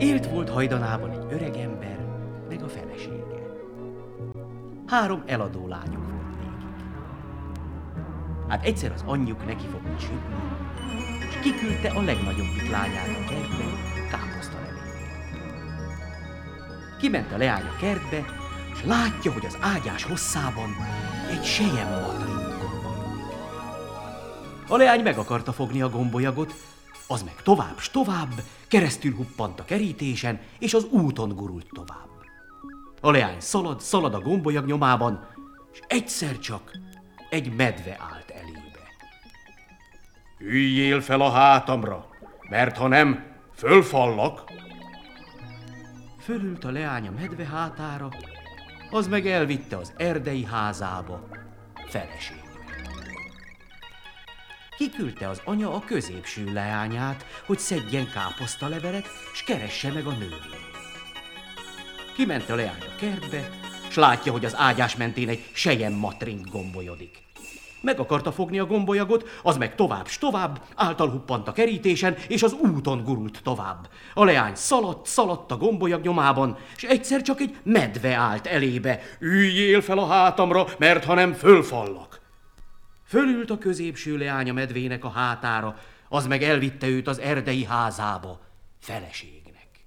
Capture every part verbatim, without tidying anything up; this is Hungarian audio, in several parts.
Élt volt hajdanában egy öreg ember, meg a felesége. Három eladó lányuk volt végig. Hát egyszer az anyjuk neki fogott sütni, és kiküldte a legnagyobbik lányát a kertbe, káposztalevéért. Kiment a leány a kertbe, és látja, hogy az ágyás hosszában egy selyemmatring gombolyodik. A leány meg akarta fogni a gombolyagot, az meg tovább s tovább, keresztül huppant a kerítésen, és az úton gurult tovább. A leány szalad, szalad a gombolyag nyomában, és egyszer csak egy medve állt elébe. Üljél fel a hátamra, mert ha nem, fölfallak. Fölült a leány a medve hátára, az meg elvitte az erdei házába feleségre. Kiküldte az anya a középső leányát, hogy szedjen káposztalevelet, s keresse meg a nővérét. Kiment a leány a kertbe, s látja, hogy az ágyás mentén egy selyemmatring gombolyodik. Meg akarta fogni a gombolyagot, az meg tovább s tovább, által huppant a kerítésen, és az úton gurult tovább. A leány szaladt, szaladt a gombolyag nyomában, és egyszer csak egy medve állt elébe. Üljél fel a hátamra, mert ha nem, fölfallak. Fölült a középső leány a medvének a hátára, az meg elvitte őt az erdei házába, feleségnek.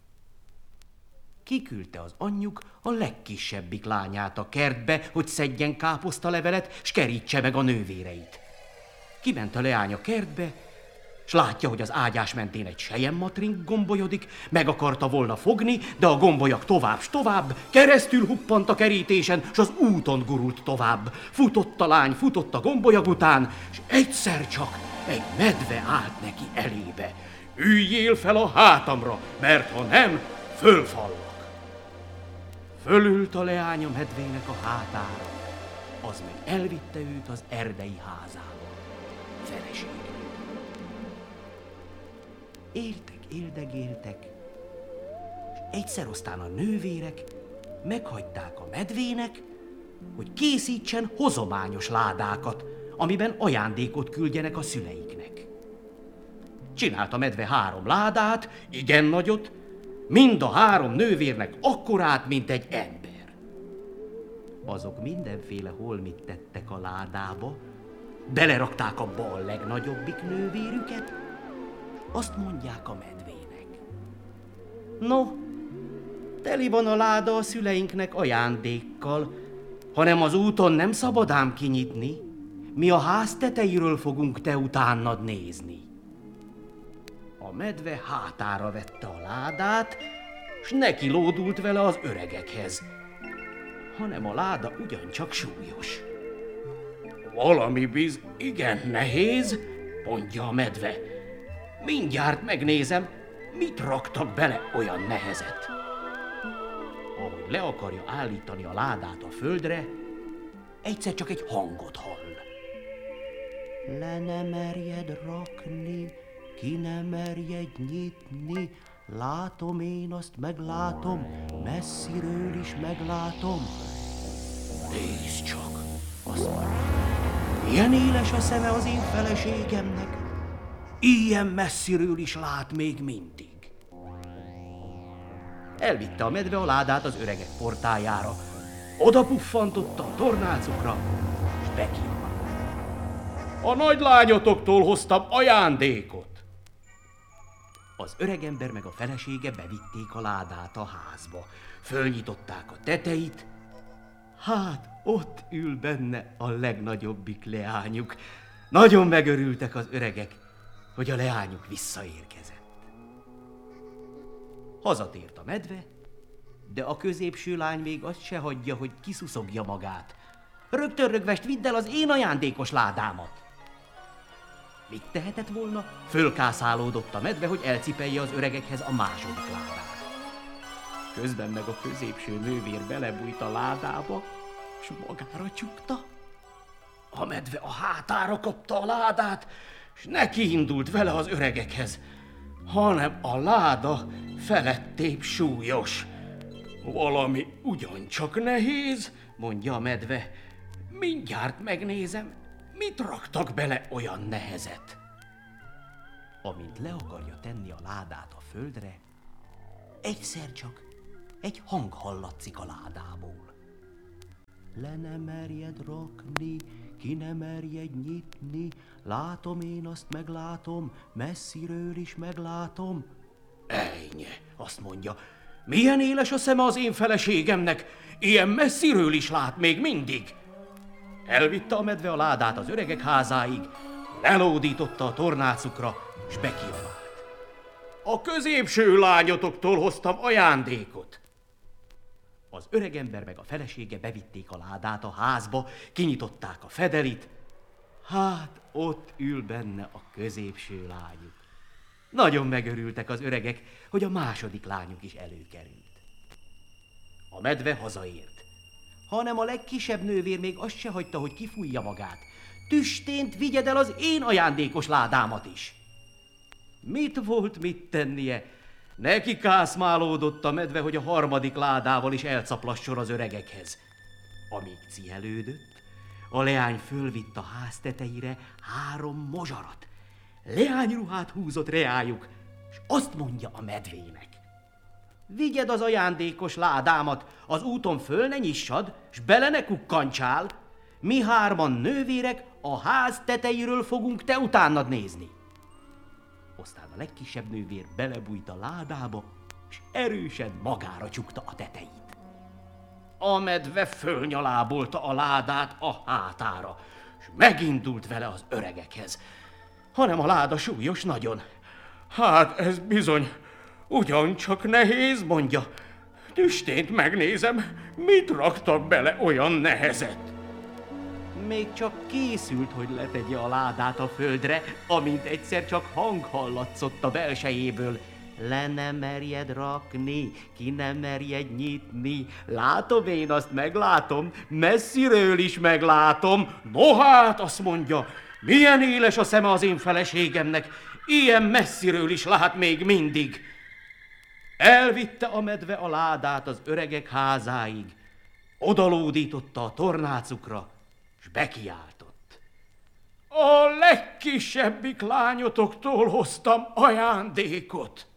Kiküldte az anyjuk a legkisebbik lányát a kertbe, hogy szedjen káposztalevelet, s kerítse meg a nővéreit. Kiment a leány a kertbe, s látja, hogy az ágyás mentén egy selyemmatring gombolyodik, meg akarta volna fogni, de a gombolyag tovább s tovább, keresztül huppant a kerítésen, s az úton gurult tovább. Futott a lány, futott a gombolyag után, s egyszer csak egy medve állt neki elébe. Üljél fel a hátamra, mert ha nem, fölfallak. Fölült a leány a medvének a hátára, az meg elvitte őt az erdei házába, feleségre. Éltek, éldegéltek, és egyszer aztán a nővérek meghagyták a medvének, hogy készítsen hozományos ládákat, amiben ajándékot küldjenek a szüleiknek. Csinált a medve három ládát, igen nagyot, mind a három nővérnek akkorát, mint egy ember. Azok mindenféle holmit tettek a ládába, belerakták abba a legnagyobbik nővérüket, azt mondják a medvének. No, teli van a láda a szüleinknek ajándékkal, hanem az úton nem szabad ám kinyitni, mi a ház tetejéről fogunk te utánad nézni. A medve hátára vette a ládát, s neki lódult vele az öregekhez, hanem a láda ugyancsak súlyos. Valami biz igen nehéz, mondja a medve. Mindjárt megnézem, mit raktak bele olyan nehezet. Ahogy le akarja állítani a ládát a földre, egyszer csak egy hangot hall. Le ne merjed rakni, ki ne merjed nyitni, látom én azt meglátom, messziről is meglátom. Nézd csak, azt mondja, ilyen éles a szeme az én feleségemnek, ilyen messziről is lát még mindig. Elvitte a medve a ládát az öregek portájára, oda puffantotta a tornácukra, és bekíván. A nagylányotoktól hoztam ajándékot. Az öregember meg a felesége bevitték a ládát a házba. Fölnyitották a teteit. Hát, ott ül benne a legnagyobbik leányuk. Nagyon megörültek az öregek, hogy a leányuk visszaérkezett. Hazatért a medve, de a középső lány még azt se hagyja, hogy kiszuszogja magát. Rögtön rögvest, vidd el az én ajándékos ládámat. Mit tehetett volna? Fölkászálódott a medve, hogy elcipelje az öregekhez a második ládát. Közben meg a középső nővér belebújt a ládába, s magára csukta. A medve a hátára kapta a ládát, s neki indult vele az öregekhez, hanem a láda felettébb súlyos. Valami ugyancsak nehéz, mondja a medve. Mindjárt megnézem, mit raktak bele olyan nehezet. Amint le akarja tenni a ládát a földre, Egyszer csak egy hang hallatszik a ládából. Le ne merjed rakni, ki ne merjed nyitni, látom én azt meglátom, messziről is meglátom. Ejnye, azt mondja, milyen éles a szeme az én feleségemnek, ilyen messziről is lát még mindig. Elvitte a medve a ládát az öregek házáig, lelódította a tornácukra, s bekiabált. A középső lányotoktól hoztam ajándékot. Az öregember meg a felesége bevitték a ládát a házba, kinyitották a fedelit. Hát ott ül benne a középső lányuk. Nagyon megörültek az öregek, hogy a második lányuk is előkerült. A medve hazaért, hanem a legkisebb nővér még azt se hagyta, hogy kifújja magát. Tüstént vigyed el az én ajándékos ládámat is. Mit volt mit tennie? Neki kászmálódott a medve, hogy a harmadik ládával is elcaplasson az öregekhez. Amíg cihelődött, a leány fölvitt a ház tetejére három mozsarat. Leányruhát húzott reájuk, és azt mondja a medvének. Vigyed az ajándékos ládámat, az úton föl ne nyissad, s bele ne kukkancsál. Mi hárman nővérek a ház tetejéről fogunk te utánad nézni. Aztán a legkisebb nővér belebújt a ládába, és erősen magára csukta a tetejét. A medve fölnyalábolta a ládát a hátára, és megindult vele az öregekhez. Hanem a láda súlyos nagyon. Hát ez bizony ugyancsak nehéz, mondja. Tüstént megnézem, mit raktak bele olyan nehezet. Még csak készült, hogy letegye a ládát a földre, amint egyszer csak hang hallatszott a belsejéből. Le ne merjed rakni, ki ne merjed nyitni, látom én azt meglátom, messziről is meglátom. No hát, azt mondja, milyen éles a szeme az én feleségemnek, ilyen messziről is lát még mindig. Elvitte a medve a ládát az öregek házáig, odalódította a tornácukra, s bekiáltott. A legkisebbik lányotoktól hoztam ajándékot.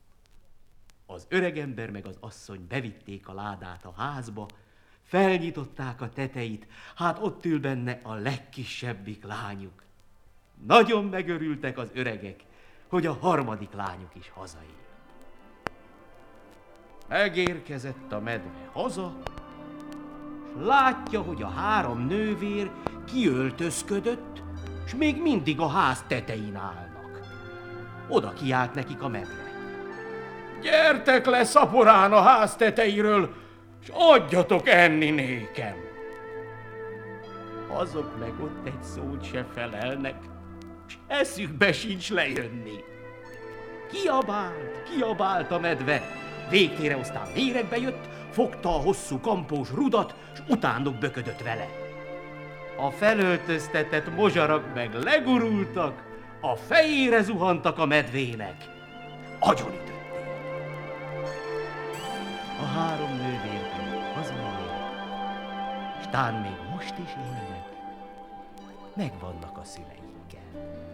Az öregember meg az asszony bevitték a ládát a házba, felnyitották a teteit, hát ott ül benne a legkisebbik lányuk. Nagyon megörültek az öregek, hogy a harmadik lányuk is hazaért. Megérkezett a medve haza, s látja, hogy a három nővér kiöltözködött, s még mindig a ház tetején állnak. Oda kiált nekik a medve. Gyertek le szaporán a ház tetejéről, s adjatok enni nékem. Azok meg ott egy szót se felelnek, s eszükbe sincs lejönni. Kiabált, kiabált a medve, végtére aztán méregbe jött, fogta a hosszú kampós rudat, s utánuk böködött vele. A felöltöztetett mozsarak meg legurultak, a fejére zuhantak a medvének, agyonütötték. A három nővér pedig hazaért, s tán még most is élnek, megvannak a szüleikkel.